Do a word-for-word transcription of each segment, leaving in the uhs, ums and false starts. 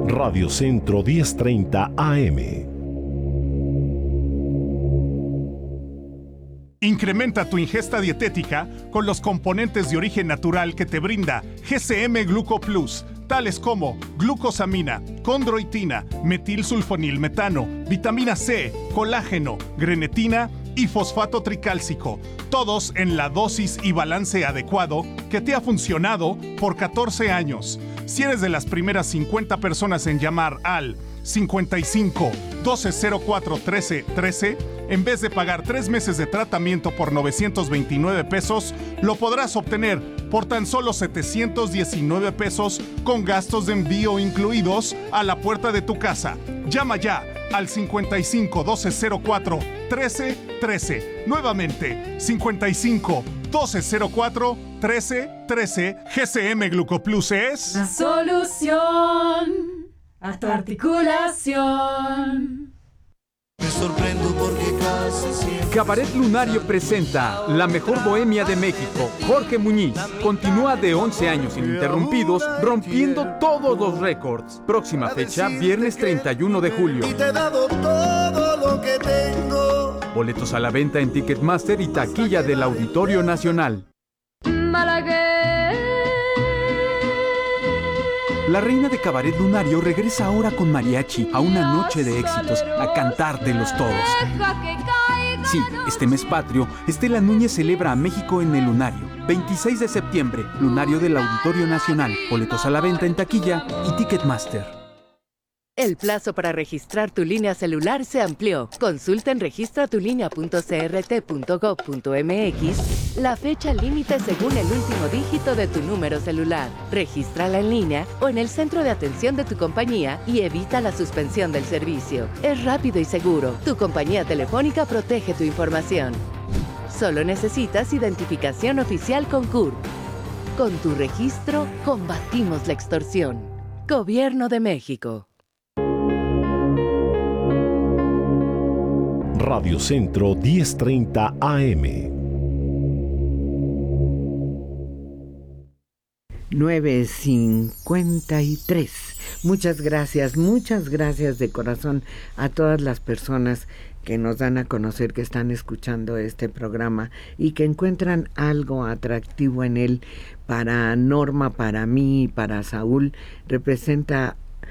Radio Centro diez treinta A M. Incrementa tu ingesta dietética con los componentes de origen natural que te brinda G C M Gluco Plus, tales como glucosamina, condroitina, metilsulfonilmetano, vitamina C, colágeno, grenetina y fosfato tricálcico, todos en la dosis y balance adecuado que te ha funcionado por catorce años. Si eres de las primeras cincuenta personas en llamar al cincuenta y cinco, doce cero cuatro, trece, trece, en vez de pagar tres meses de tratamiento por novecientos veintinueve pesos, lo podrás obtener por tan solo setecientos diecinueve pesos con gastos de envío incluidos a la puerta de tu casa. Llama ya al cincuenta y cinco, doce cero cuatro, trece, trece. Nuevamente, cincuenta y cinco, doce cero cuatro, trece, trece. G C M Glucoplus es la solución a tu articulación. Me sorprendo porque casi siempre... Cabaret Lunario presenta La Mejor Bohemia de México. Jorge Muñiz continúa de once años ininterrumpidos, rompiendo todos los récords. Próxima fecha, viernes treinta y uno de julio. Y te he dado todo lo que tengo. Boletos a la venta en Ticketmaster y taquilla del Auditorio Nacional. La reina de Cabaret Lunario regresa ahora con mariachi a una noche de éxitos, a cantártelos todos. Sí, este mes patrio, Estela Núñez celebra a México en el Lunario. veintiséis de septiembre, Lunario del Auditorio Nacional. Boletos a la venta en taquilla y Ticketmaster. El plazo para registrar tu línea celular se amplió. Consulta en registra tu línea punto c r t punto gov punto m x la fecha límite según el último dígito de tu número celular. Regístrala en línea o en el centro de atención de tu compañía y evita la suspensión del servicio. Es rápido y seguro. Tu compañía telefónica protege tu información. Solo necesitas identificación oficial con C U R P. Con tu registro, combatimos la extorsión. Gobierno de México. Radio Centro diez treinta A M. nueve cincuenta y tres. Muchas gracias, muchas gracias de corazón a todas las personas que nos dan a conocer que están escuchando este programa y que encuentran algo atractivo en él. Para Norma, para mí, para Saúl, representa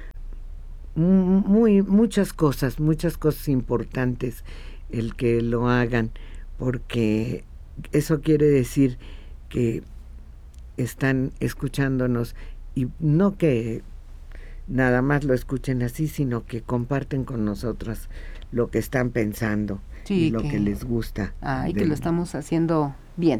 muy muchas cosas, muchas cosas importantes el que lo hagan, porque eso quiere decir que están escuchándonos y no que nada más lo escuchen así, sino que comparten con nosotros lo que están pensando, sí, y lo que, que les gusta. Ah, y del... que lo estamos haciendo bien.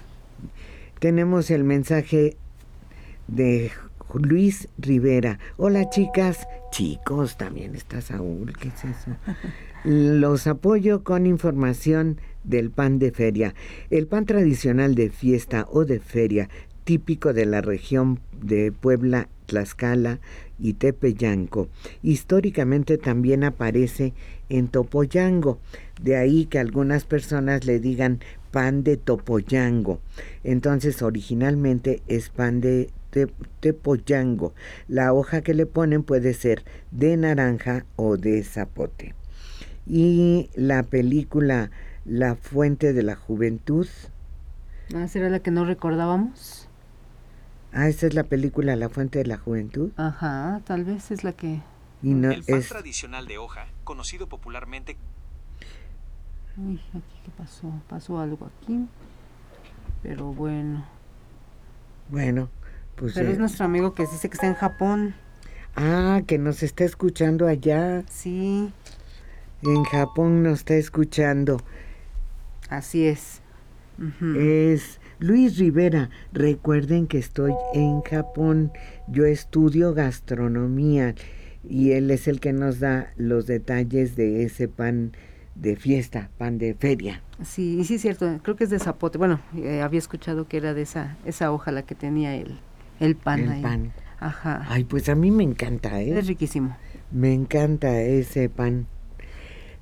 Tenemos el mensaje de Luis Rivera. Hola chicas, chicos, también está Saúl, ¿qué es eso? Los apoyo con información del pan de feria. El pan tradicional de fiesta o de feria, típico de la región de Puebla, Tlaxcala y Tepeyanco. Históricamente también aparece en Topoyango, de ahí que algunas personas le digan pan de Topoyango. Entonces originalmente es pan de Tepoyango. La hoja que le ponen puede ser de naranja o de zapote. Y la película La Fuente de la Juventud. Ah, ¿será la que no recordábamos? Ah, esa es la película La Fuente de la Juventud. Ajá, tal vez es la que... Y no, el pan es... tradicional de hoja, conocido popularmente... Uy, aquí qué pasó, pasó algo aquí, pero bueno. Bueno, pues... Pero eh... es nuestro amigo que dice que está en Japón. Ah, que nos está escuchando allá. Sí. En Japón nos está escuchando. Así es. Uh-huh. Es Luis Rivera. Recuerden que estoy en Japón. Yo estudio gastronomía y él es el que nos da los detalles de ese pan de fiesta, pan de feria. Sí, sí es cierto. Creo que es de zapote. Bueno, eh, había escuchado que era de esa esa hoja la que tenía el el pan el ahí. pan. Ajá. Ay, pues a mí me encanta, ¿eh? Es riquísimo. Me encanta ese pan.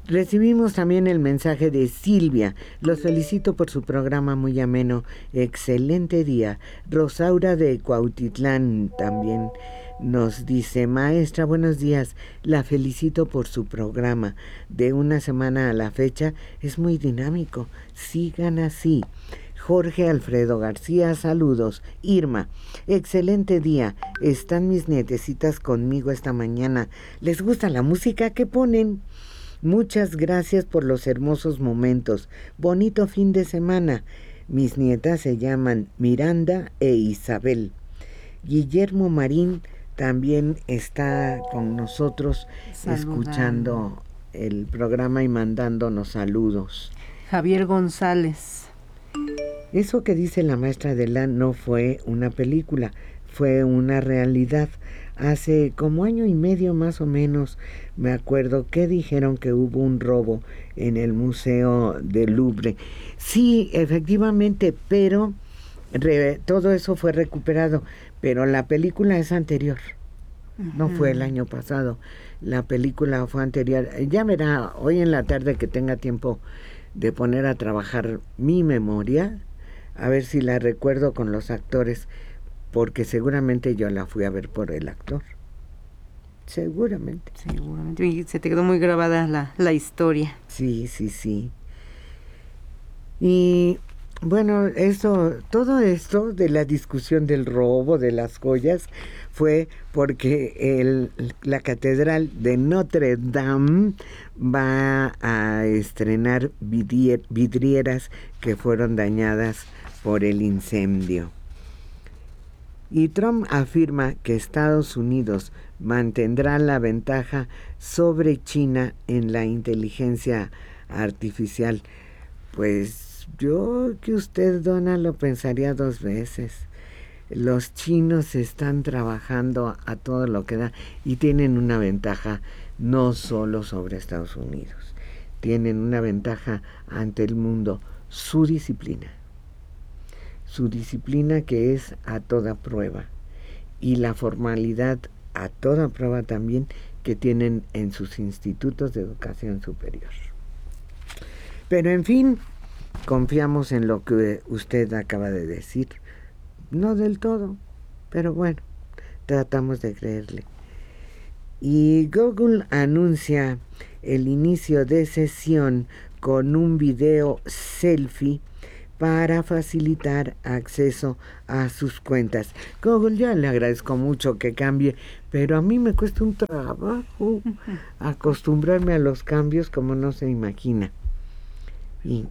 Recibimos también el mensaje de Silvia. Los felicito por su programa muy ameno. Excelente día. Rosaura de Cuautitlán también nos dice: maestra, buenos días. La felicito por su programa. De una semana a la fecha es muy dinámico. Sigan así. Jorge Alfredo García, saludos. Irma, excelente día. Están mis nietecitas conmigo esta mañana. ¿Les gusta la música que ponen? Muchas gracias por los hermosos momentos. Bonito fin de semana. Mis nietas se llaman Miranda e Isabel. Guillermo Marín también está con nosotros saludando, escuchando el programa y mandándonos saludos. Javier González. Eso que dice la maestra Adela no fue una película, fue una realidad. Hace como año y medio más o menos, me acuerdo que dijeron que hubo un robo en el Museo del Louvre. Sí, efectivamente, pero re, todo eso fue recuperado, pero la película es anterior, uh-huh. No fue el año pasado, la película fue anterior. Ya verá, hoy en la tarde que tenga tiempo de poner a trabajar mi memoria, a ver si la recuerdo con los actores, porque seguramente yo la fui a ver por el actor. Seguramente. Seguramente. Y se te quedó muy grabada la, la historia. Sí, sí, sí. Y bueno, eso, todo esto de la discusión del robo de las joyas fue porque el, la Catedral de Notre Dame va a estrenar vidrier, vidrieras que fueron dañadas por el incendio. Y Trump afirma que Estados Unidos mantendrá la ventaja sobre China en la inteligencia artificial. Pues yo que usted, dona, lo pensaría dos veces. Los chinos están trabajando a todo lo que da y tienen una ventaja no solo sobre Estados Unidos, tienen una ventaja ante el mundo, su disciplina. Su disciplina que es a toda prueba y la formalidad a toda prueba también que tienen en sus institutos de educación superior. Pero en fin, confiamos en lo que usted acaba de decir. No del todo, pero bueno, tratamos de creerle. Y Google anuncia el inicio de sesión con un video selfie para facilitar acceso a sus cuentas. Google, ya le agradezco mucho que cambie, pero a mí me cuesta un trabajo acostumbrarme a los cambios como no se imagina. Y,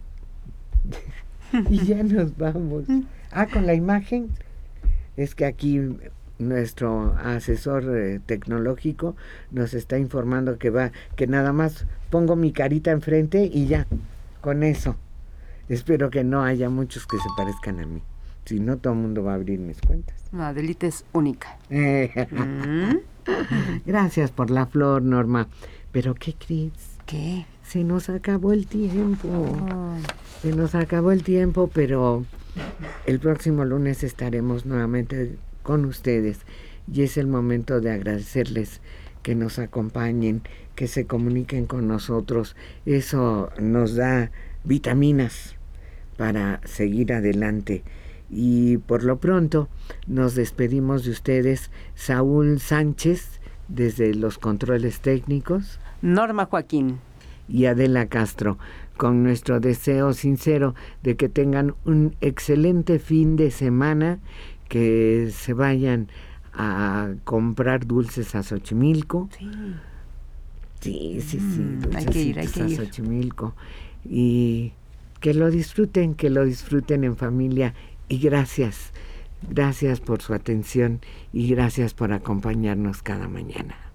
y ya nos vamos. Ah, con la imagen, es que aquí nuestro asesor eh, tecnológico nos está informando que va, que nada más pongo mi carita enfrente y ya, con eso. Espero que no haya muchos que se parezcan a mí. Si no, todo el mundo va a abrir mis cuentas. Adelita es única. ¿Mm? Gracias por la flor, Norma. ¿Pero qué crees? ¿Qué? Se nos acabó el tiempo. Oh. Se nos acabó el tiempo, pero el próximo lunes estaremos nuevamente con ustedes. Y es el momento de agradecerles que nos acompañen, que se comuniquen con nosotros. Eso nos da vitaminas para seguir adelante. Y por lo pronto nos despedimos de ustedes, Saúl Sánchez desde los controles técnicos, Norma Joaquín y Adela Castro, con nuestro deseo sincero de que tengan un excelente fin de semana, que se vayan a comprar dulces a Xochimilco. Sí, sí, sí, sí mm, hay que ir, hay que a ir. Xochimilco. Y que lo disfruten, que lo disfruten en familia. Y gracias, gracias por su atención y gracias por acompañarnos cada mañana.